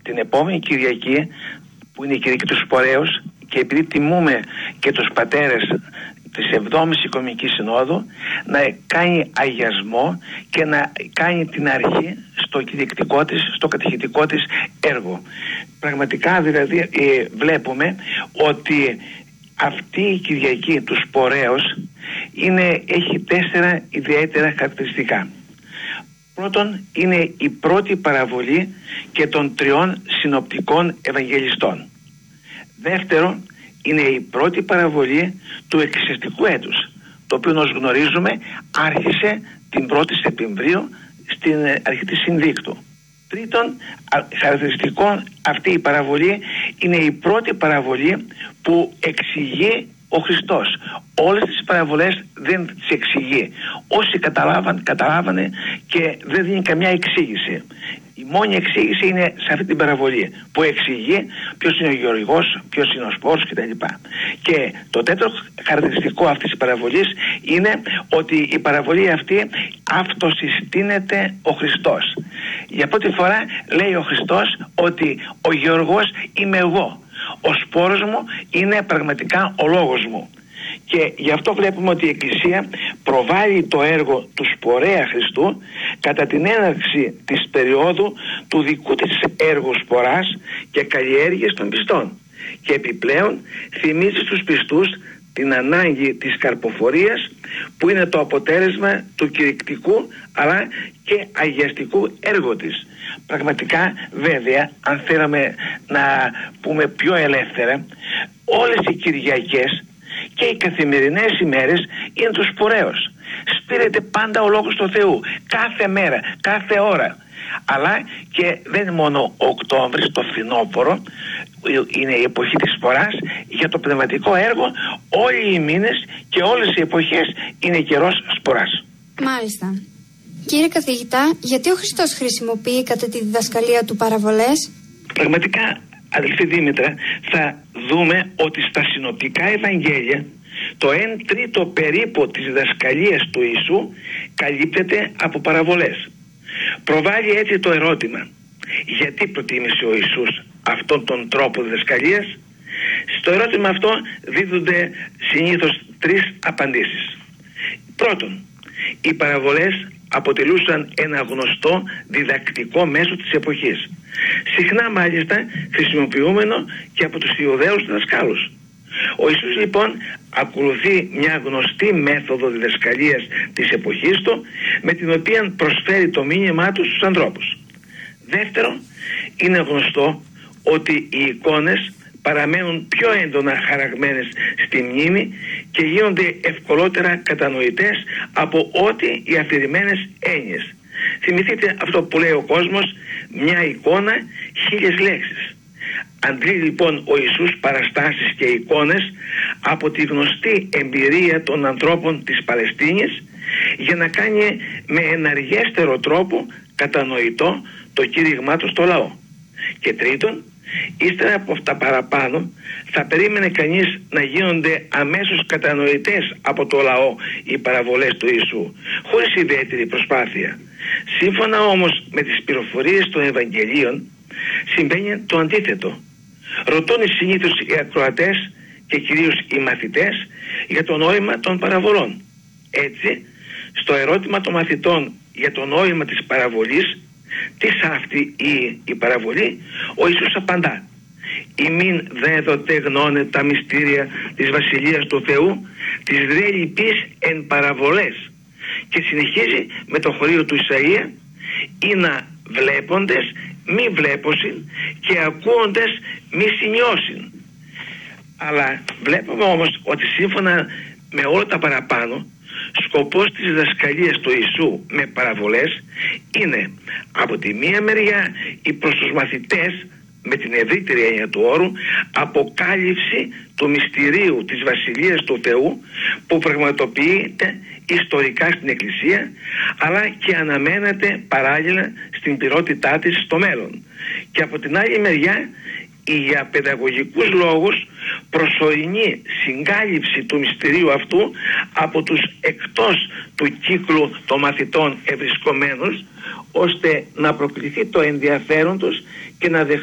την επόμενη Κυριακή, που είναι η Κυριακή του Σπορέως, και επειδή τιμούμε και τους πατέρες της 7ης Οικουμενικής Συνόδου, να κάνει αγιασμό και να κάνει την αρχή στο κηρυκτικό της, στο κατηχητικό της έργο. Πραγματικά δηλαδή βλέπουμε ότι αυτή η Κυριακή του Σπορέως έχει 4 ιδιαίτερα χαρακτηριστικά. Πρώτον, είναι η πρώτη παραβολή και των 3 συνοπτικών Ευαγγελιστών. Δεύτερον, είναι η πρώτη παραβολή του εκκλησιαστικού έτους, το οποίο όπως γνωρίζουμε άρχισε την 1η Σεπτεμβρίου στην αρχή της Συνδίκτου. Τρίτον, χαρακτηριστικό αυτή η παραβολή είναι η πρώτη παραβολή που εξηγεί ο Χριστός. Όλες τις παραβολές δεν τις εξηγεί. Όσοι καταλάβανε και δεν δίνει καμιά εξήγηση. Η μόνη εξήγηση είναι σε αυτή την παραβολή που εξηγεί ποιος είναι ο Γεωργός, ποιος είναι ο Σπόρος κτλ. Και το τέταρτο χαρακτηριστικό αυτής της παραβολής είναι ότι η παραβολή αυτή αυτοσυστήνεται ο Χριστός. Για πρώτη φορά λέει ο Χριστός ότι ο Γεωργός είμαι εγώ. Ο σπόρος μου είναι πραγματικά ο λόγος μου. Και γι' αυτό βλέπουμε ότι η Εκκλησία προβάλλει το έργο του Σπορέα Χριστού κατά την έναρξη της περίοδου του δικού της έργου σποράς και καλλιέργειας των πιστών. Και επιπλέον θυμίζει στους πιστούς την ανάγκη της καρποφορίας, που είναι το αποτέλεσμα του κηρυκτικού αλλά και αγιαστικού έργου της. Πραγματικά, βέβαια, αν θέλαμε να πούμε πιο ελεύθερα, όλες οι Κυριακές και οι καθημερινές ημέρες είναι του Σπορέως. Σπείρεται πάντα ο Λόγος του Θεού, κάθε μέρα, κάθε ώρα. Αλλά και δεν είναι μόνο ο Οκτώβρης, το φθινόπωρο, είναι η εποχή της σποράς. Για το πνευματικό έργο όλοι οι μήνες και όλες οι εποχές είναι καιρός σποράς. Μάλιστα. Κύριε καθηγητά, γιατί ο Χριστός χρησιμοποιεί κατά τη διδασκαλία του παραβολές? Πραγματικά, αδελφή Δήμητρα, θα δούμε ότι στα συνοπτικά Ευαγγέλια το 1/3 περίπου της διδασκαλίας του Ιησού καλύπτεται από παραβολές. Προβάλλει έτσι το ερώτημα: γιατί προτίμησε ο Ιησούς αυτόν τον τρόπο διδασκαλίας? Στο ερώτημα αυτό δίδονται συνήθως 3 απαντήσεις. Πρώτον, οι παραβολές αποτελούσαν ένα γνωστό διδακτικό μέσο της εποχής, συχνά μάλιστα χρησιμοποιούμενο και από τους Ιουδαίους διδασκάλους. Ο Ιησούς λοιπόν ακολουθεί μια γνωστή μέθοδο διδασκαλίας της εποχής του, με την οποία προσφέρει το μήνυμά του στους ανθρώπους. Δεύτερον, είναι γνωστό ότι οι εικόνες παραμένουν πιο έντονα χαραγμένες στη μνήμη και γίνονται ευκολότερα κατανοητές από ό,τι οι αφηρημένες έννοιες. Θυμηθείτε αυτό που λέει ο κόσμος: μια εικόνα, 1000 λέξεις. Αντλεί λοιπόν ο Ιησούς παραστάσεις και εικόνες από τη γνωστή εμπειρία των ανθρώπων της Παλαιστίνης για να κάνει με εναργέστερο τρόπο κατανοητό το κήρυγμά του στο λαό. Και τρίτον, ύστερα από αυτά παραπάνω θα περίμενε κανείς να γίνονται αμέσως κατανοητές από το λαό οι παραβολές του Ιησού, χωρίς ιδιαίτερη προσπάθεια. Σύμφωνα όμως με τις πληροφορίες των Ευαγγελίων συμβαίνει το αντίθετο. Ρωτούν συνήθως οι ακροατές και κυρίως οι μαθητές για το νόημα των παραβολών. Έτσι, στο ερώτημα των μαθητών για το νόημα της παραβολής, τι αυτή η παραβολή, ο Ιησούς απαντά: «Ημίν δέδοτε γνώνε τα μυστήρια της Βασιλείας του Θεού, της δε λυπής εν παραβολές». Και συνεχίζει με το χωρίο του Ισαΐα: «Ήνα βλέποντες μη βλέπωσιν και ακούοντες μη σημειώσιν». Αλλά βλέπουμε όμως ότι σύμφωνα με όλα τα παραπάνω, σκοπός της διδασκαλίας του Ιησού με παραβολές είναι από τη μία μεριά η προς τους μαθητές, με την ευρύτερη έννοια του όρου, αποκάλυψη του μυστηρίου της Βασιλείας του Θεού που πραγματοποιείται ιστορικά στην Εκκλησία, αλλά και αναμένεται παράλληλα στην πληρότητά της στο μέλλον. Και από την άλλη μεριά για παιδαγωγικούς λόγους προσωρινή συγκάλυψη του μυστηρίου αυτού από τους εκτός του κύκλου των μαθητών ευρισκομένους, ώστε να προκληθεί το ενδιαφέρον τους και να δεχτούν